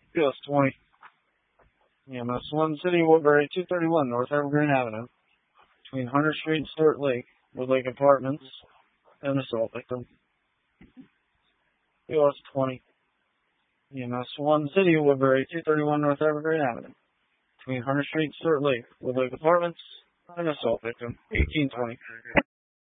BLS 20. EMS 1 City, Woodbury, 231 North Evergreen Avenue, between Hunter Street and Stewart Lake, Woodlake Apartments, and assault victim. BLS 20. EMS 1 City, Woodbury, 231 North Evergreen Avenue, between Hunter Street and Stewart Lake, Woodlake Apartments, and assault victim. 1820.